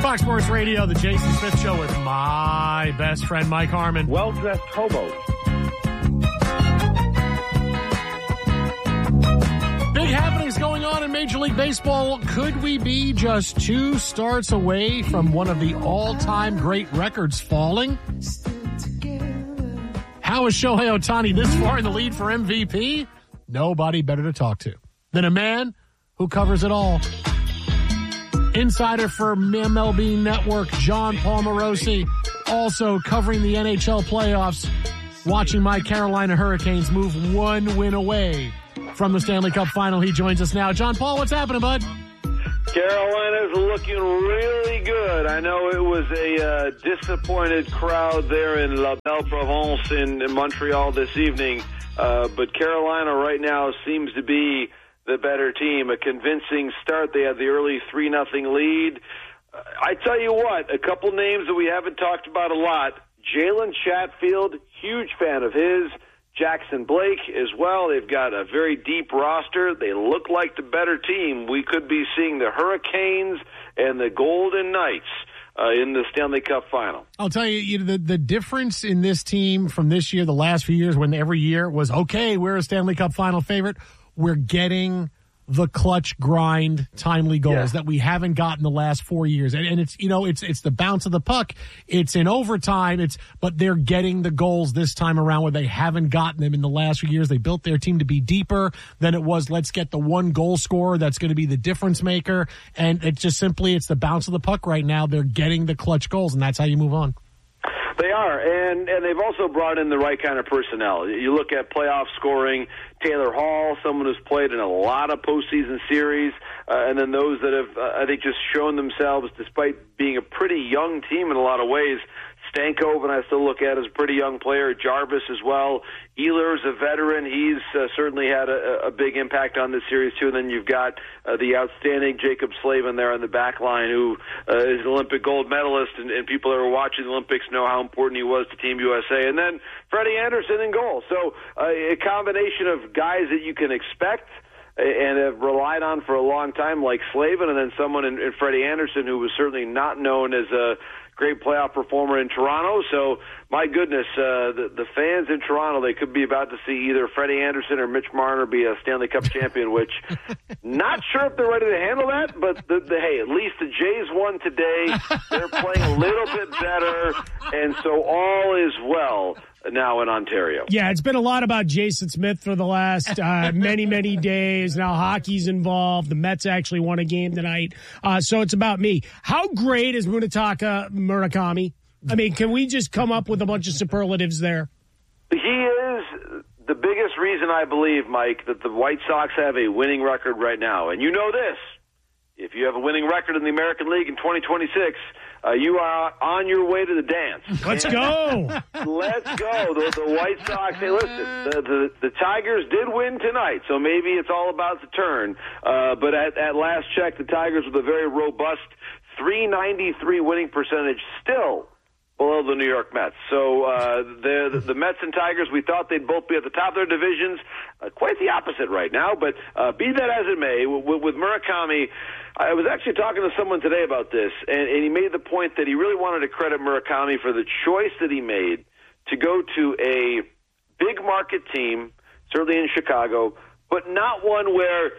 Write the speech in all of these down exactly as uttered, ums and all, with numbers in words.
Fox Sports Radio, the Jason Smith Show with my best friend, Mike Harmon. Well-dressed hobos. Big happenings going on in Major League Baseball. Could we be just two starts away from one of the all-time great records falling? How is Shohei Ohtani this far in the lead for M V P? Nobody better to talk to than a man who covers it all. Insider for M L B Network, John Paul Morosi, also covering the N H L playoffs, watching my Carolina Hurricanes move one win away from the Stanley Cup final. He joins us now. John Paul, what's happening, bud? Carolina's looking really good. I know it was a uh, disappointed crowd there in La Belle Provence in, in Montreal this evening, uh, but Carolina right now seems to be the better team. A convincing start. They had the early three nothing lead. Uh, I tell you what, a couple names that we haven't talked about a lot. Jalen Chatfield, huge fan of his. Jackson Blake as well. They've got a very deep roster. They look like the better team. We could be seeing the Hurricanes and the Golden Knights uh, in the Stanley Cup final. I'll tell you, you know, the, the difference in this team from this year, the last few years, when every year was, okay, we're a Stanley Cup final favorite, we're getting the clutch grind, timely goals yeah. that we haven't gotten the last four years. And, and it's, you know, it's, it's the bounce of the puck. It's in overtime. It's, but they're getting the goals this time around where they haven't gotten them in the last few years. They built their team to be deeper than it was. Let's get the one goal scorer that's going to be the difference maker. And it's just simply, it's the bounce of the puck right now. They're getting the clutch goals, and that's how you move on. They are, and, and they've also brought in the right kind of personnel. You look at playoff scoring, Taylor Hall, someone who's played in a lot of postseason series, uh, and then those that have, uh, I think, just shown themselves despite being a pretty young team in a lot of ways. Stankoven, I still look at as a pretty young player. Jarvis as well. Ehlers, a veteran. He's uh, certainly had a, a big impact on this series, too. And then you've got uh, the outstanding Jacob Slavin there on the back line, who uh, is an Olympic gold medalist, and, and people that are watching the Olympics know how important he was to Team U S A. And then Freddie Anderson in goal. So uh, a combination of guys that you can expect and have relied on for a long time, like Slavin, and then someone in, in Freddie Anderson, who was certainly not known as a great playoff performer in Toronto. So, my goodness, uh, the, the fans in Toronto, they could be about to see either Freddie Anderson or Mitch Marner be a Stanley Cup champion, which not sure if they're ready to handle that, but the, the, hey, at least the Jays won today. They're playing a little bit better, and so all is well now in Ontario. Yeah, it's been a lot about Jason Smith for the last uh, many, many days. Now hockey's involved. The Mets actually won a game tonight. Uh, so it's about me. How great is Munetaka Murakami? I mean, can we just come up with a bunch of superlatives there? He is the biggest reason, I believe, Mike, that the White Sox have a winning record right now. And you know this. If you have a winning record in the American League in twenty twenty-six, uh, you are on your way to the dance. Let's go. Let's go. The, the White Sox, hey, listen, the, the, the Tigers did win tonight, so maybe it's all about the turn. Uh, but at, at last check, the Tigers with a very robust three ninety-three winning percentage still below the New York Mets. So uh, the, the Mets and Tigers, we thought they'd both be at the top of their divisions. Uh, quite the opposite right now, but uh, be that as it may, with, with Murakami, I was actually talking to someone today about this, and, and he made the point that he really wanted to credit Murakami for the choice that he made to go to a big market team, certainly in Chicago, but not one where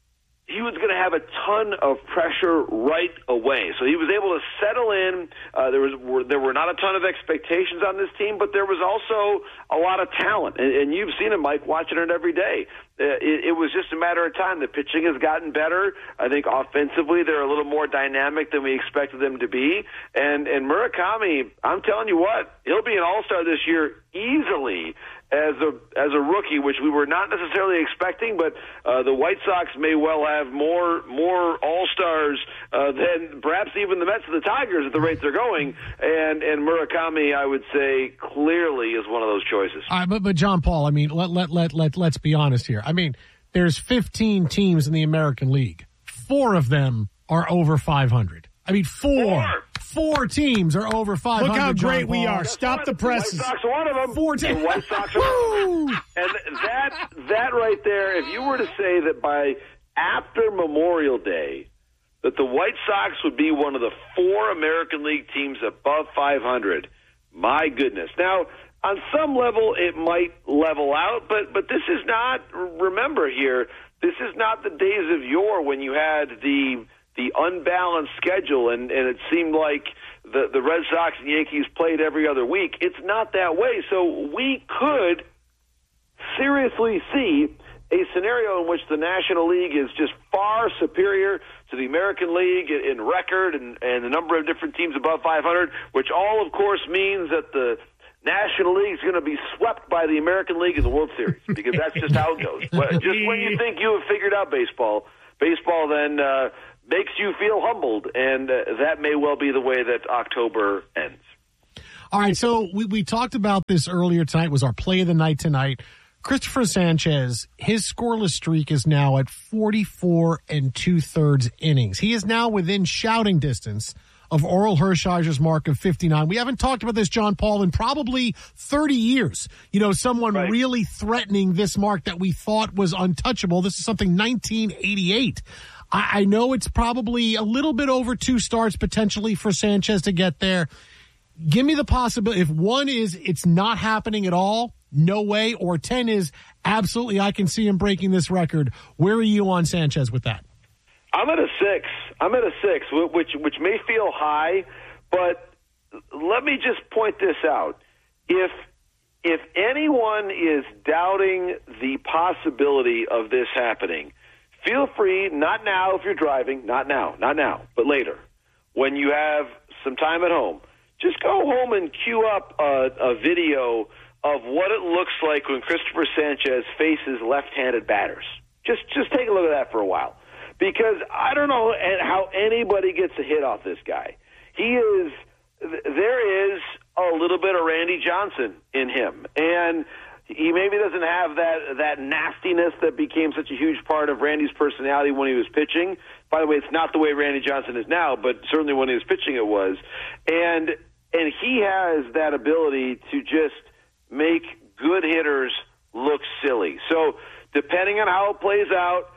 he was going to have a ton of pressure right away. So he was able to settle in. Uh, there was were, there were not a ton of expectations on this team, but there was also a lot of talent. And, and you've seen it, Mike, watching it every day. Uh, it, it was just a matter of time. The pitching has gotten better. I think offensively they're a little more dynamic than we expected them to be. And, and Murakami, I'm telling you what, he'll be an all-star this year easily as a as a rookie, which we were not necessarily expecting, but uh, the White Sox may well have more more all-stars uh, than perhaps even the Mets and the Tigers at the rate they're going, and and Murakami, I would say, clearly is one of those choices. All right, but, but John Paul, I mean, let, let, let, let, let's be honest here. I mean, there's fifteen teams in the American League. Four of them are over five hundred. I mean, four. Four. Four teams are over five hundred. Look how great John we Paul. are. Stop the presses. The White Sox are one of them. Four teams. The White Sox are one of them. And that, that right there, if you were to say that by after Memorial Day, that the White Sox would be one of the four American League teams above five hundred. My goodness. Now, on some level, it might level out, but but this is not, remember here, this is not the days of yore when you had the the unbalanced schedule and, and it seemed like the, the Red Sox and Yankees played every other week. It's not that way. So we could seriously see a scenario in which the National League is just far superior to the American League in record and, and the number of different teams above five hundred, which all, of course, means that the National League is going to be swept by the American League in the World Series, because that's just how it goes. Just when you think you have figured out baseball, baseball then uh, makes you feel humbled, and uh, that may well be the way that October ends. All right, so we, we talked about this earlier tonight, was our play of the night tonight. Christopher Sanchez, his scoreless streak is now at forty-four and two-thirds innings. He is now within shouting distance of Orel Hershiser's mark of fifty-nine. We haven't talked about this, John Paul, in probably thirty years. You know, someone right. really threatening this mark that we thought was untouchable. This is something nineteen eighty-eight. I, I know it's probably a little bit over two starts potentially for Sanchez to get there. Give me the possibility. If one is it's not happening at all, no way, or ten is absolutely I can see him breaking this record, where are you on Sanchez with that? I'm at a six. I'm at a six, which which may feel high, but let me just point this out. If if anyone is doubting the possibility of this happening, feel free, not now if you're driving, not now, not now, but later, when you have some time at home, just go home and queue up a, a video of what it looks like when Christopher Sanchez faces left-handed batters. Just just take a look at that for a while. Because I don't know how anybody gets a hit off this guy. He is, there is a little bit of Randy Johnson in him. And he maybe doesn't have that, that nastiness that became such a huge part of Randy's personality when he was pitching. By the way, it's not the way Randy Johnson is now, but certainly when he was pitching it was. And, and he has that ability to just make good hitters look silly. So depending on how it plays out,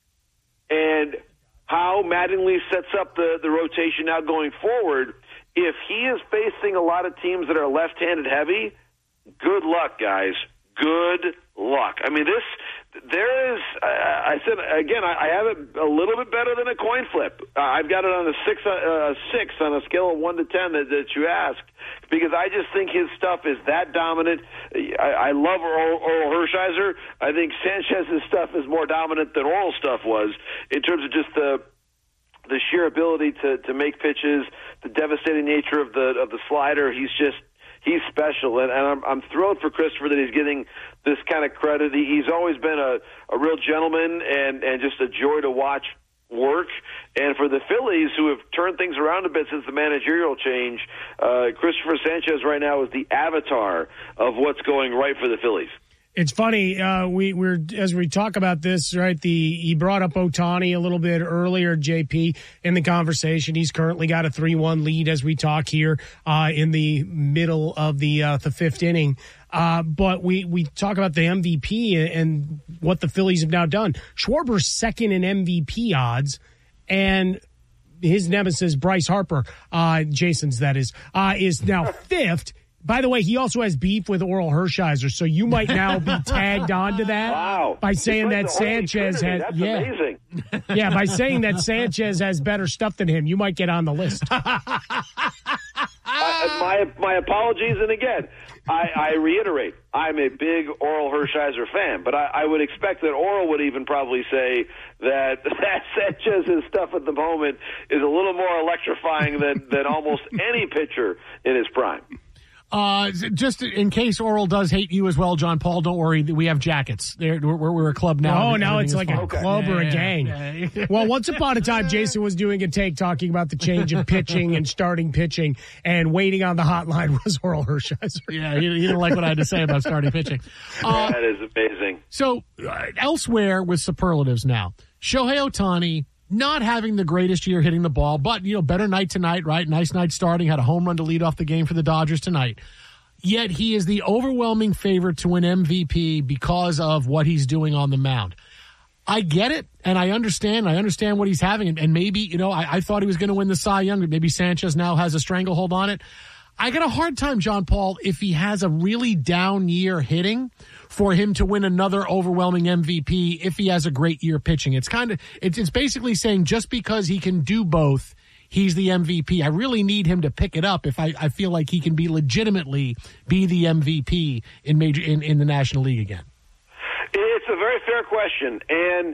and how Mattingly sets up the, the rotation now going forward, if he is facing a lot of teams that are left-handed heavy, good luck, guys. Good luck. I mean, this, there is, uh, I said, again, I, I have it a little bit better than a coin flip. Uh, I've got it on a six, uh, six on a scale of one to ten that, that you asked, because I just think his stuff is that dominant. I, I love Orel, Orel Hershiser. I think Sanchez's stuff is more dominant than Orel's stuff was in terms of just the the sheer ability to, to make pitches, the devastating nature of the of the slider. He's just he's special, and, and I'm, I'm thrilled for Christopher that he's getting this kind of credit. He, he's always been a, a real gentleman and, and just a joy to watch work. And for the Phillies, who have turned things around a bit since the managerial change, uh, Christopher Sanchez right now is the avatar of what's going right for the Phillies. It's funny, uh, we, we're as we talk about this, right, the he brought up Ohtani a little bit earlier, J P, in the conversation. He's currently got a three one lead as we talk here uh, in the middle of the uh, the fifth inning. Uh, but we, we talk about the M V P and what the Phillies have now done. Schwarber's second in M V P odds, and his nemesis, Bryce Harper, uh, Jason's that is, uh, is now fifth. By the way, he also has beef with Orel Hershiser, so you might now be tagged onto that wow. by saying that Sanchez has That's yeah, amazing. yeah, by saying that Sanchez has better stuff than him, you might get on the list. uh, my my apologies, and again, I, I reiterate, I'm a big Orel Hershiser fan, but I, I would expect that Orel would even probably say that, that Sanchez's stuff at the moment is a little more electrifying than, than almost any pitcher in his prime. Uh, just in case Orel does hate you as well, John Paul, don't worry. We have jackets. We're, we're, we're a club now. Oh, now it's like fun. a club yeah, or a yeah, gang. Yeah, yeah. Well, once upon a time, Jason was doing a take talking about the change in pitching and starting pitching, and waiting on the hotline was Orel Hershiser. Yeah, he, he didn't like what I had to say about starting pitching. Uh, that is amazing. So, uh, elsewhere with superlatives now, Shohei Ohtani, not having the greatest year hitting the ball, but, you know, better night tonight, right? Nice night starting, had a home run to lead off the game for the Dodgers tonight. Yet he is the overwhelming favorite to win M V P because of what he's doing on the mound. I get it, and I understand. I understand what he's having, and, and maybe, you know, I, I thought he was going to win the Cy Young, but maybe Sanchez now has a stranglehold on it. I got a hard time, John Paul, if he has a really down year hitting, for him to win another overwhelming M V P if he has a great year pitching. It's kind of, it's, it's basically saying just because he can do both, he's the M V P. I really need him to pick it up if I, I feel like he can be legitimately be the M V P in major in, in the National League again. It's a very fair question, and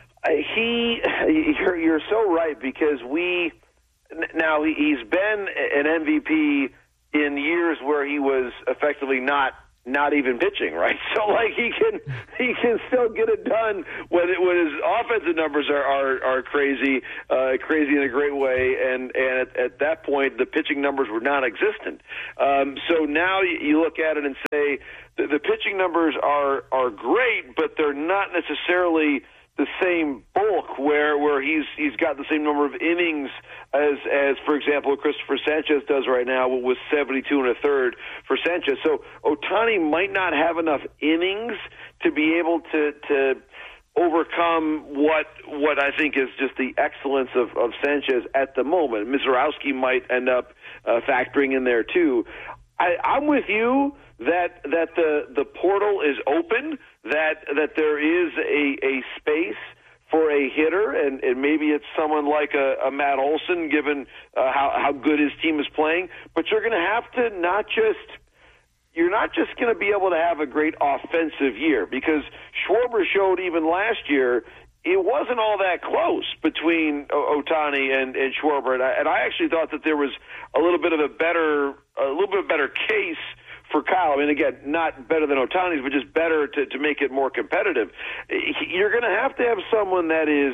he, you're, you're so right, because we, now he's been an M V P in years where he was effectively not not even pitching, right? So, like, he can he can still get it done when it, when his offensive numbers are are, are crazy, uh, crazy in a great way, and and at, at that point the pitching numbers were non-existent. Um, so now you, you look at it and say the, the pitching numbers are are great, but they're not necessarily the same bulk where where he's he's got the same number of innings as as for example Christopher Sanchez does right now with seventy-two and a third for Sanchez. So Ohtani might not have enough innings to be able to to overcome what what I think is just the excellence of, of Sanchez at the moment. Mizorowski might end up uh, factoring in there too. I, I'm with you that that the the portal is open, that that there is a, a space for a hitter, and, and maybe it's someone like a, a Matt Olson, given uh, how how good his team is playing. But you're going to have to not just you're not just going to be able to have a great offensive year, because Schwarber showed even last year it wasn't all that close between Ohtani and, and Schwarber, and I, and I actually thought that there was a little bit of a better, a little bit of a better case for Kyle. I mean, again, not better than Ohtani's, but just better to, to make it more competitive. You're going to have to have someone that is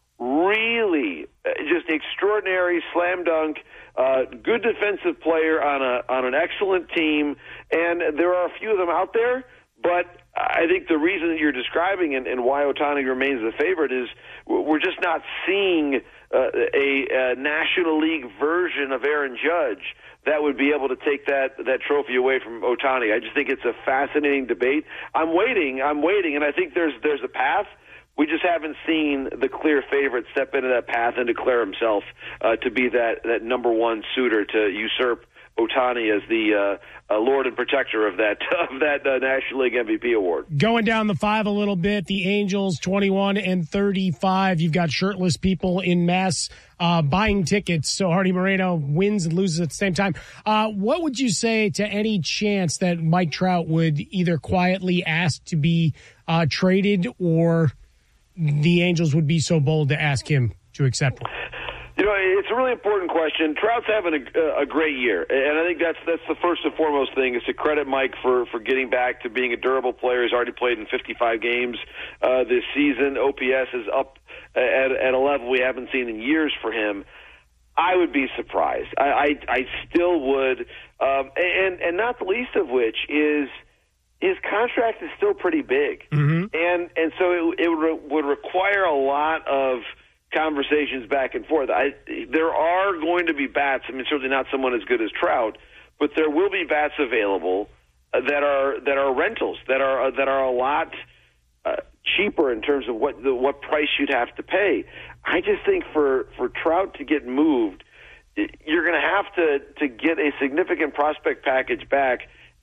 really just extraordinary, slam dunk, uh, good defensive player on a on an excellent team, and there are a few of them out there, but I think the reason that you're describing and, and why Ohtani remains the favorite is we're just not seeing uh, a, a National League version of Aaron Judge that would be able to take that, that trophy away from Ohtani. I just think it's a fascinating debate. I'm waiting, I'm waiting, and I think there's there's a path. We just haven't seen the clear favorite step into that path and declare himself uh, to be that, that number one suitor to usurp Ohtani as the uh, uh, Lord and protector of that of that uh, National League M V P award. Going down the five a little bit, the Angels twenty-one and thirty-five. You've got shirtless people in mass uh, buying tickets, so Hardy Moreno wins and loses at the same time. Uh, what would you say to any chance that Mike Trout would either quietly ask to be uh, traded, or the Angels would be so bold to ask him to accept one? You know, it's a really important question. Trout's having a, a great year, and I think that's that's the first and foremost thing, is to credit Mike for, for getting back to being a durable player. He's already played in fifty-five games uh, this season. O P S is up at, at a level we haven't seen in years for him. I would be surprised. I, I, I still would, um, and and not the least of which is his contract is still pretty big, mm-hmm. and and so it, it would, would require a lot of conversations back and forth. I, there are going to be bats. I mean, certainly not someone as good as Trout, but there will be bats available uh, that are that are rentals that are uh, that are a lot uh, cheaper in terms of what the, what price you'd have to pay. I just think for for Trout to get moved, you're going to have to to get a significant prospect package back,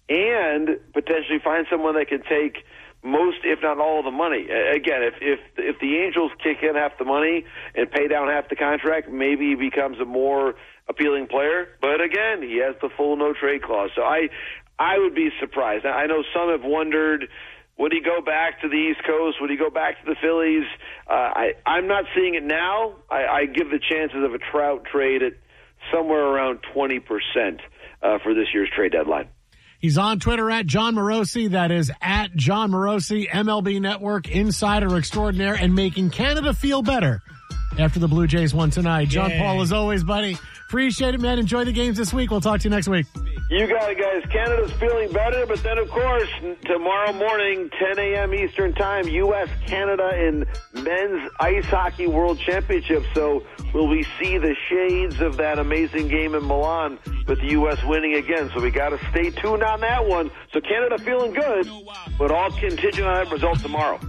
and potentially find someone that can take most, if not all, of the money. Again, if if if the Angels kick in half the money and pay down half the contract, maybe he becomes a more appealing player. But again, he has the full no trade clause. So I I would be surprised. I know some have wondered, would he go back to the East Coast? Would he go back to the Phillies? Uh, I I'm not seeing it now. I, I give the chances of a Trout trade at somewhere around twenty percent uh, for this year's trade deadline. He's on Twitter at John Morosi. That is at John Morosi, M L B Network insider extraordinaire, and making Canada feel better after the Blue Jays won tonight. John yeah. Paul, as always, buddy. Appreciate it, man. Enjoy the games this week. We'll talk to you next week. You got it, guys. Canada's feeling better, but then, of course, tomorrow morning, ten a.m. Eastern Time, U S Canada in Men's Ice Hockey World Championship. So will we see the shades of that amazing game in Milan with the U S winning again? So we got to stay tuned on that one. So Canada feeling good, but all contingent on that result tomorrow.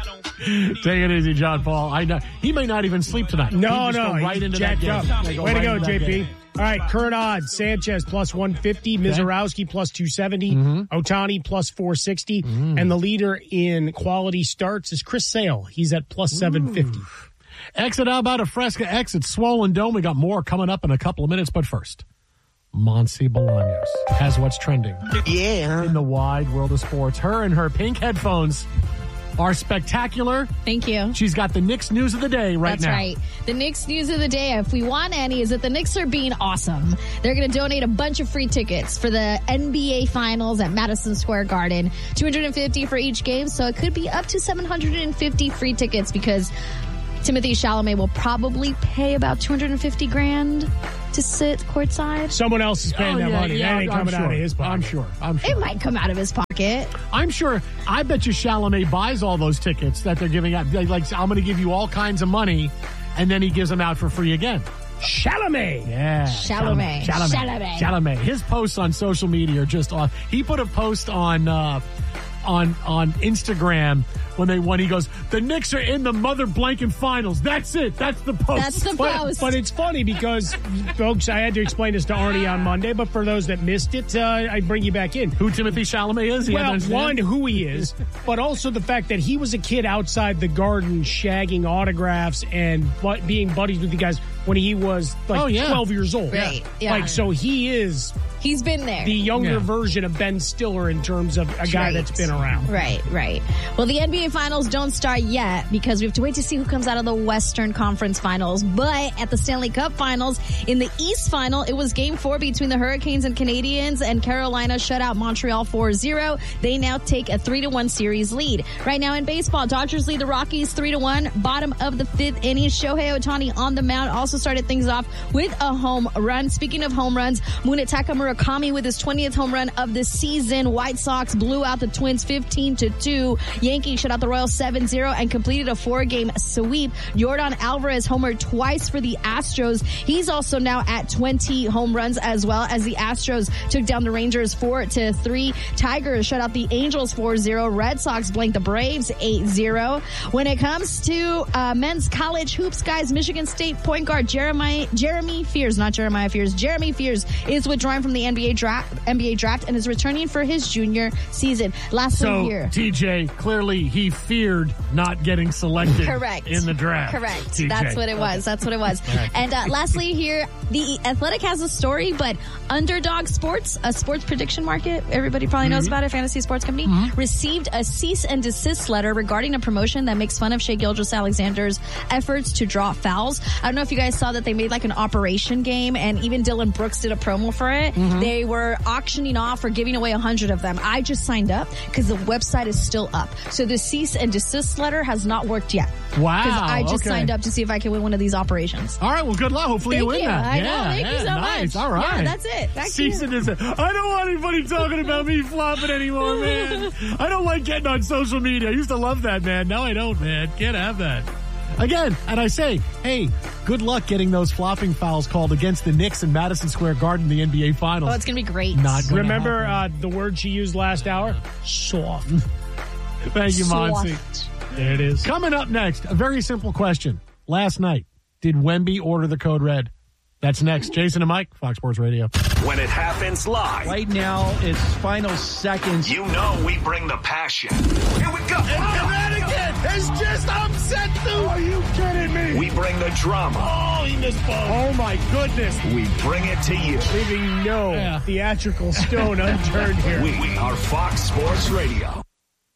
Take it easy, John Paul. I know he may not even sleep tonight. No, no, no, right into jacked that game. up. Go Way right to go, J P. Game. All right, current odds: Sanchez plus one fifty, Mizorowski plus two seventy, mm-hmm. Ohtani plus four sixty, mm. and the leader in quality starts is Chris Sale. He's at plus seven fifty. Exit out about a Fresca exit, Swollen Dome. We got more coming up in a couple of minutes, but first, Monse Bolaños has what's trending. Yeah. In the wide world of sports. Her and her pink headphones are spectacular. Thank you. She's got the Knicks news of the day right That's now. That's right. The Knicks news of the day, if we want any, is that the Knicks are being awesome. They're going to donate a bunch of free tickets for the N B A Finals at Madison Square Garden. two hundred fifty for each game, so it could be up to seven hundred fifty free tickets because Timothy Chalamet will probably pay about two hundred fifty grand to sit courtside. Someone else is paying oh, that yeah, money. Yeah, that ain't I'm coming sure. out of his pocket. I'm sure. I'm sure. It might come out of his pocket. I'm sure. I bet you Chalamet buys all those tickets that they're giving out. Like, I'm going to give you all kinds of money, and then he gives them out for free again. Chalamet. Yeah. Chalamet. Chalamet. Chalamet. Chalamet. His posts on social media are just off. He put a post on uh, on on Instagram when they won. He goes, the Knicks are in the mother blanket finals. That's it. That's the post. That's the But, post. but it's funny because, folks, I had to explain this to Arnie on Monday, but for those that missed it, uh, I bring you back in. Who Timothy Chalamet is? He Well, one, who he is, but also the fact that he was a kid outside the Garden shagging autographs and bu- being buddies with the guys when he was like oh, yeah. twelve years old. Right, yeah. Like, so he is He's been there. the younger Yeah. version of Ben Stiller in terms of a guy Right. that's been around. Right, right. Well, the N B A Finals don't start yet because we have to wait to see who comes out of the Western Conference Finals. But at the Stanley Cup Finals, in the East Final, it was Game four between the Hurricanes and Canadiens, and Carolina shut out Montreal four zero. They now take a three to one series lead. Right now in baseball, Dodgers lead the Rockies three to one. Bottom of the fifth inning, Shohei Ohtani on the mound also started things off with a home run. Speaking of home runs, Munetaka Murakami with his twentieth home run of the season. White Sox blew out the Twins fifteen to two. Yankees shut out the Royals seven zero and completed a four-game sweep. Jordan Alvarez homered twice for the Astros. He's also now at twenty home runs as well as the Astros took down the Rangers four to three. Tigers shut out the Angels four zero. Red Sox blanked the Braves eight zero. When it comes to uh, men's college hoops, guys, Michigan State point guard Jeremiah, Jeremy Fears, not Jeremiah Fears, Jeremy Fears is withdrawing from the N B A draft, N B A draft and is returning for his junior season. Lastly So, here. T J, clearly he feared not getting selected Correct. in the draft. Correct. T J. That's what it was. That's what it was. Right. And uh, lastly here, the Athletic has a story, but Underdog Sports, a sports prediction market, everybody probably knows mm-hmm. about it, fantasy sports company, mm-hmm. received a cease and desist letter regarding a promotion that makes fun of Shai Gilgeous-Alexander's efforts to draw fouls. I don't know if you guys saw that they made like an operation game, and even Dylan Brooks did a promo for it. Mm-hmm. They were auctioning off or giving away a hundred of them. I just signed up because the website is still up. So the cease and desist letter has not worked yet. Wow. Because I just okay. signed up to see if I can win one of these operations. All right, well, good luck. Hopefully Thank you win you. that. I yeah, know. Thank yeah, you so nice. much. All right. Yeah, that's it. Back Cease to and desist. I don't want anybody talking about me flopping anymore, man. I don't like getting on social media. I used to love that, man. Now I don't, man. Can't have that. Again, and I say, hey, good luck getting those flopping fouls called against the Knicks in Madison Square Garden in the N B A Finals. Oh, it's going to be great. Not gonna Remember uh, happen. the word she used last hour? Soft. Thank you, Soft. Monse. There it is. Coming up next, a very simple question. Last night, did Wemby order the code red? That's next. Jason and Mike, Fox Sports Radio. When it happens live. Right now, it's final seconds. You know we bring the passion. Here we go. It's just upset, dude. Are you kidding me? We bring the drama. Oh, he missed ball. Oh, my goodness. We bring it to you. Leaving no Yeah. theatrical stone unturned here. We are Fox Sports Radio.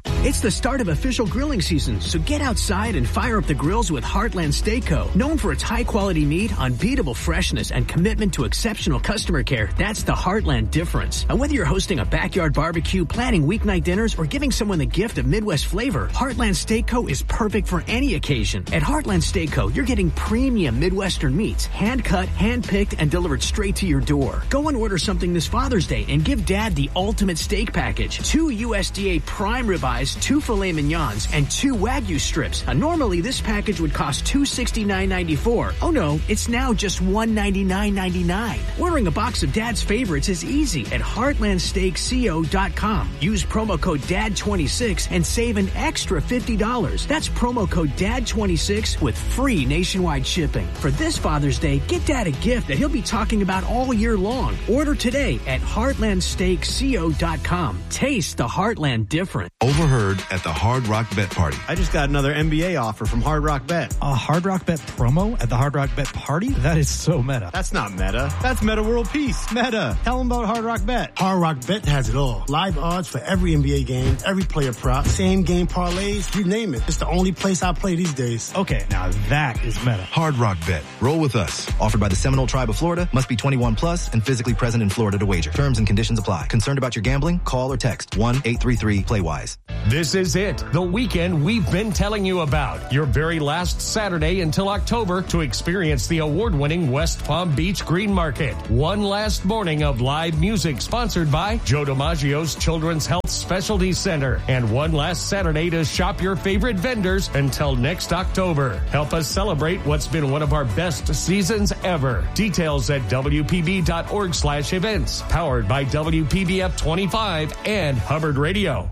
It's the start of official grilling season, so get outside and fire up the grills with Heartland Steak Co. Known for its high-quality meat, unbeatable freshness, and commitment to exceptional customer care, that's the Heartland difference. And whether you're hosting a backyard barbecue, planning weeknight dinners, or giving someone the gift of Midwest flavor, Heartland Steak Co. is perfect for any occasion. At Heartland Steak Co., you're getting premium Midwestern meats, hand-cut, hand-picked, and delivered straight to your door. Go and order something this Father's Day and give Dad the ultimate steak package. Two U S D A prime ribeyes, two filet mignons, and two Wagyu strips. Now, normally, this package would cost two hundred sixty-nine ninety-four. Oh no, it's now just one hundred ninety-nine ninety-nine. Ordering a box of Dad's favorites is easy at heartland steak co dot com. Use promo code D A D twenty-six and save an extra fifty dollars. That's promo code D A D twenty-six with free nationwide shipping. For this Father's Day, get Dad a gift that he'll be talking about all year long. Order today at heartland steak co dot com. Taste the Heartland difference. Overheard at the Hard Rock Bet Party. I just got another N B A offer from Hard Rock Bet. A Hard Rock Bet promo at the Hard Rock Bet Party? That is so meta. That's not meta. That's Meta World Peace. Meta. Tell them about Hard Rock Bet. Hard Rock Bet has it all. Live odds for every N B A game, every player prop, same game parlays, you name it. It's the only place I play these days. Okay, now that is meta. Hard Rock Bet. Roll with us. Offered by the Seminole Tribe of Florida. Must be twenty-one plus and physically present in Florida to wager. Terms and conditions apply. Concerned about your gambling? Call or text one eight three three play wise. This is it, the weekend we've been telling you about. Your very last Saturday until October to experience the award-winning West Palm Beach Green Market. One last morning of live music sponsored by Joe DiMaggio's Children's Health Specialty Center. And one last Saturday to shop your favorite vendors until next October. Help us celebrate what's been one of our best seasons ever. Details at W P B dot org slash events. Powered by W P B F twenty-five and Hubbard Radio.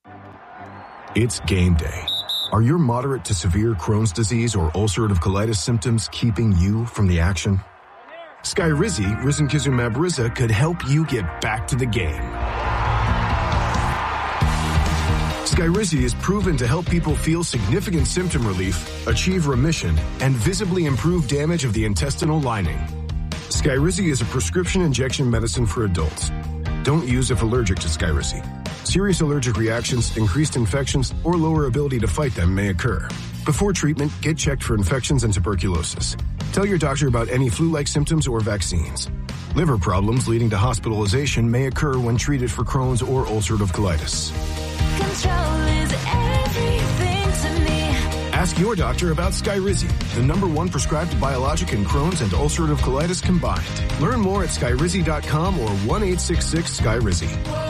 It's game day. Are your moderate to severe Crohn's disease or ulcerative colitis symptoms keeping you from the action? Skyrizi, risankizumab Riza, could help you get back to the game. Skyrizi is proven to help people feel significant symptom relief, achieve remission, and visibly improve damage of the intestinal lining. Skyrizi is a prescription injection medicine for adults. Don't use if allergic to Skyrizi. Serious allergic reactions, increased infections, or lower ability to fight them may occur. Before treatment, get checked for infections and tuberculosis. Tell your doctor about any flu-like symptoms or vaccines. Liver problems leading to hospitalization may occur when treated for Crohn's or ulcerative colitis. Control is everything to me. Ask your doctor about Skyrizi, the number one prescribed biologic in Crohn's and ulcerative colitis combined. Learn more at skyrizi dot com or one eight six six Skyrizi.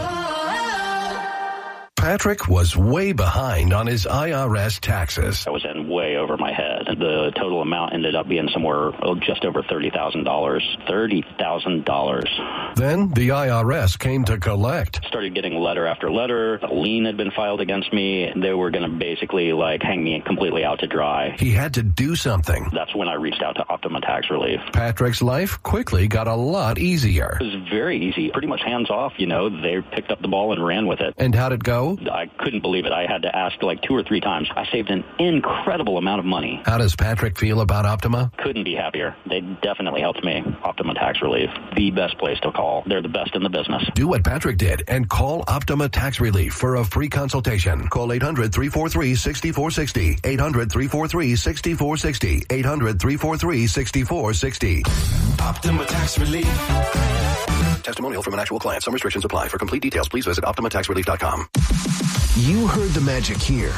Patrick was way behind on his I R S taxes. I was in way over my head. The total amount ended up being somewhere oh, just over thirty thousand dollars. thirty thousand dollars. Then the I R S came to collect. Started getting letter after letter. A lien had been filed against me. They were going to basically like hang me completely out to dry. He had to do something. That's when I reached out to Optima Tax Relief. Patrick's life quickly got a lot easier. It was very easy. Pretty much hands off, you know. They picked up the ball and ran with it. And how'd it go? I couldn't believe it. I had to ask like two or three times. I saved an incredible amount of money. How does Patrick feel about Optima? Couldn't be happier. They definitely helped me. Optima Tax Relief, the best place to call. They're the best in the business. Do what Patrick did and call Optima Tax Relief for a free consultation. Call eight hundred, three four three, six four six zero. eight hundred, three four three, six four six zero. eight hundred, three four three, six four six zero. Optima Tax Relief. Testimonial from an actual client. Some restrictions apply. For complete details, please visit optima tax relief dot com. You heard the magic here.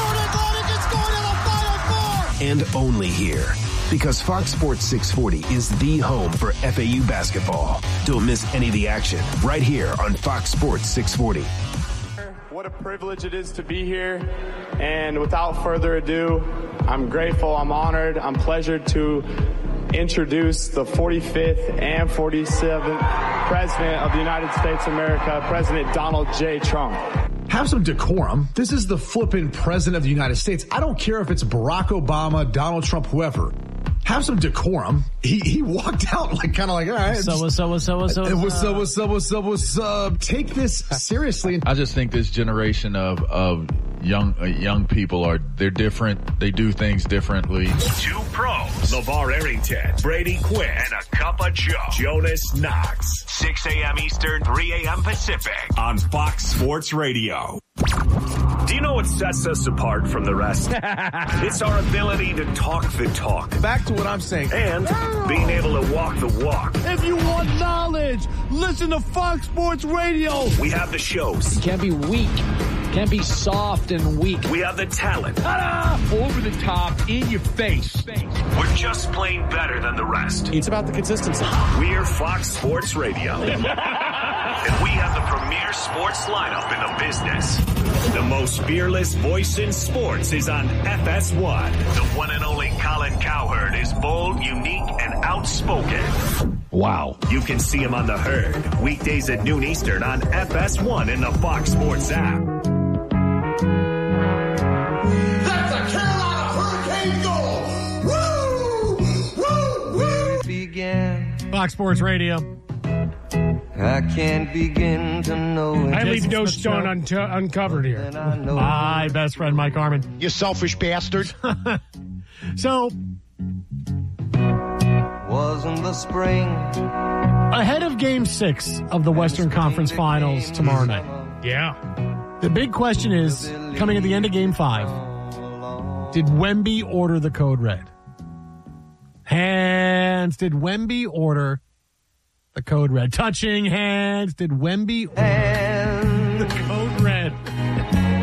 And only here. Because Fox Sports six forty is the home for F A U basketball. Don't miss any of the action right here on Fox Sports six forty. What a privilege it is to be here. And without further ado, I'm grateful, I'm honored, I'm pleasured to introduce the forty-fifth and forty-seventh President of the United States of America, President Donald J. Trump. Have some decorum. This is the flippin' President of the United States. I don't care if it's Barack Obama, Donald Trump, whoever. Have some decorum. He he walked out like kind of like, all right. So what's up, what's up, what's up, what's up, what's up, what's up, what's up. Take this seriously. I just think this generation of of young uh, young people are they're different. They do things differently. Two pros, LeVar Arrington, Brady Quinn, and a cup of Joe, Jonas Knox. six a.m. Eastern, three a.m. Pacific on Fox Sports Radio. Do you know what sets us apart from the rest? It's our ability to talk the talk. Back to what I'm saying. And being able to walk the walk. If you want knowledge, listen to Fox Sports Radio. We have the shows. You can't be weak. Can't be soft and weak. We have the talent. Ta-da! Over the top, in your face. We're just plain better than the rest. It's about the consistency. We're Fox Sports Radio. And we have the premier sports lineup in the business. The most fearless voice in sports is on F S one. The one and only Colin Cowherd is bold, unique, and outspoken. Wow. You can see him on The Herd, weekdays at noon Eastern on F S one in the Fox Sports app. That's a Carolina Hurricane goal! Woo! Woo! Woo! Began. Fox Sports Radio. I can't begin to know it. I leave no stone un- uncovered here. My best friend, Mike Harmon. You selfish bastard. So, wasn't the spring. Ahead of Game Six of the Western Conference Finals tomorrow night. Yeah. The big question is, coming at the end of Game Five, did Wemby order the code red? Hands. Did Wemby order the code red? Touching hands. Did Wemby order the code